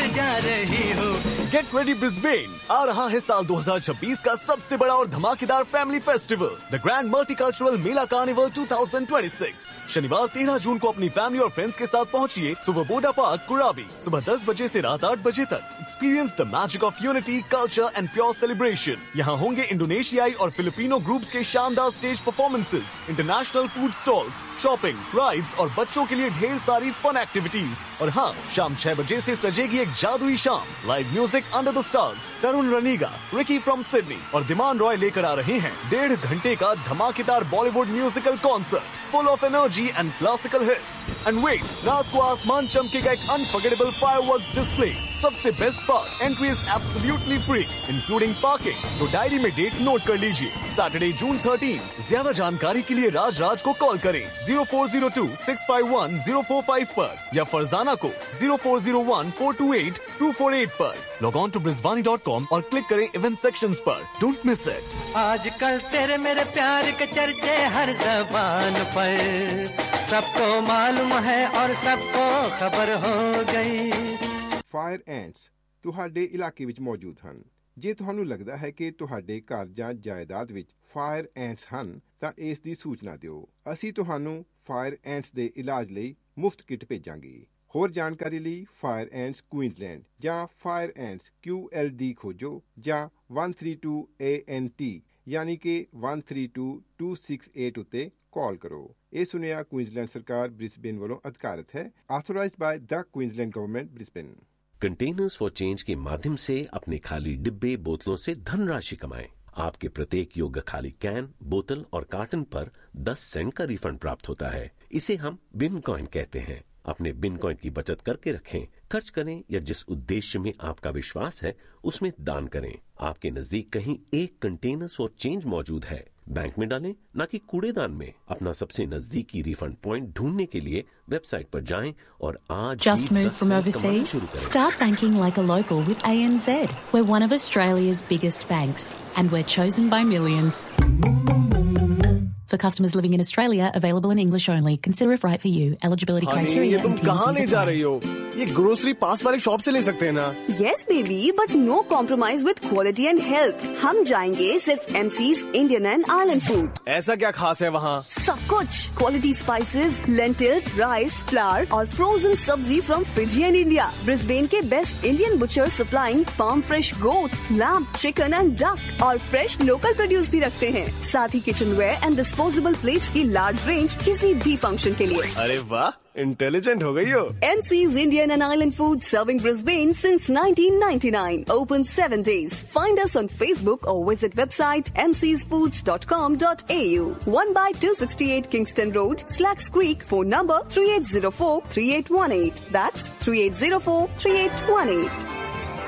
जा रही हो। गेट रेडी ब्रिस्बेन, आ रहा है साल 2026 का सबसे बड़ा और धमाकेदार family festival, the grand multicultural Mela carnival 2026। शनिवार 13 जून को अपनी फैमिली और फ्रेंड्स के साथ पहुंचिए सुबह पार्क कुराबी, सुबह 10 बजे से रात 8 बजे तक। Experience the magic of unity, culture and pure celebration. यहाँ होंगे इंडोनेशियाई और फिलिपिनो ग्रुप्स के शानदार stage performances, international food stalls, shopping, rides और बच्चों के लिए ढेर सारी फन एक्टिविटीज। और हाँ, शाम 6 बजे से सजेगी एक जादुई शाम। Live music under the stars, Tarun रनीगा, Ricky from Sydney और दिमान रॉय लेकर आ रहे हैं 1.5 घंटे का धमाकेदार Bollywood musical concert, full of energy and classical hits. And wait, रात को आसमान चमकेगा एक अनफॉरगेटेबल फायरवर्क्स डिस्प्ले। सबसे best part, entry is absolutely free including parking. तो डायरी में डेट नोट कर लीजिए, सैटरडे जून 13। ज्यादा जानकारी के लिए राज को कॉल करें 0402-651-045 पर या फरजाना को 0401-428-248 पर। लॉग ऑन टू brisbane.com और क्लिक करें इवेंट सेक्शंस पर। Don't miss it. आजकल तेरे मेरे प्यार के चर्चे हर जबान पर, सबको मालूम है और सबको खबर हो गई। फायर एंट्स ਤੁਹਾਡੇ ਇਲਾਕੇ ਵਿੱਚ ਮੌਜੂਦ ਹਨ। ਜੇ ਤੁਹਾਨੂੰ ਲੱਗਦਾ ਹੈ ਕਿ ਤੁਹਾਡੇ ਘਰ ਜਾਂ ਜਾਇਦਾਦ ਵਿੱਚ ਫਾਇਰ ਐਂਟਸ ਹਨ ਤਾਂ ਇਸ ਦੀ ਸੂਚਨਾ ਦਿਓ। ਅਸੀਂ ਤੁਹਾਨੂੰ ਫਾਇਰ ਐਂਟਸ ਦੇ ਇਲਾਜ ਲਈ ਮੁਫਤ ਕਿੱਟ ਭੇਜਾਂਗੇ। ਹੋਰ ਜਾਣਕਾਰੀ ਲਈ ਫਾਇਰ ਐਂਟਸ ਕੁਈਨਜ਼ਲੈਂਡ ਜਾਂ ਫਾਇਰ ਐਂਟਸ QLD ਖੋਜੋ ਜਾਂ 132 ANT यानी कि 132268 ਉੱਤੇ ਕਾਲ ਕਰੋ। ਇਹ ਸੁਨੇਹਾ ਕੁਈਨਜ਼ਲੈਂਡ ਸਰਕਾਰ ਬ੍ਰਿਸਬੇਨ ਵੱਲੋਂ ਅਧਿਕਾਰਤ ਹੈ। ਆਥੋਰਾइज्ड by the Queensland government Brisbane. Containers for change के माध्यम से अपने खाली डिब्बे बोतलों से धनराशि कमाएं। आपके प्रत्येक योग्य खाली कैन, बोतल और कार्टन पर 10 सेंट का रिफंड प्राप्त होता है। इसे हम बिन कॉइन कहते हैं। अपने बिन कॉइन की बचत करके रखें, खर्च करें या जिस उद्देश्य में आपका विश्वास है उसमें दान करें। आपके नजदीक कहीं एक कंटेनर्स फॉर चेंज मौजूद है, बैंक में डालें न कि कूड़ेदान में। अपना सबसे नजदीकी रिफंड पॉइंट ढूंढने के लिए वेबसाइट पर जाएं और आज Just moved from overseas? Start banking like a local with ANZ. We're one of Australia's biggest banks and we're chosen by millions. For customers living in Australia, available in English only. Consider if right for you. Eligibility criteria. ये तुम कहाँ ले जा रही हो? ये grocery पास वाली shop से ले सकते हैं ना? Yes, baby, but no compromise with quality and health. हम जाएंगे सिर्फ MC's Indian and Island Food. ऐसा क्या खास है वहाँ? सब कुछ quality spices, lentils, rice, flour और frozen सब्जी from Fiji and India. Brisbane के best Indian butcher supplying farm fresh goat, lamb, chicken and duck और fresh local produce भी रखते हैं। साथ ही kitchenware and disposable plates की large range किसी भी function के लिए। अरे वाह, इंटेलिजेंट हो गई हो। MC's Indian and Island Food serving Brisbane since 1999. Open 7 days. Find us on Facebook or visit website mcsfoods.com.au. 1/268 Kingston Road, Slacks Creek. Phone number 3804-3818. That's 3804-3818.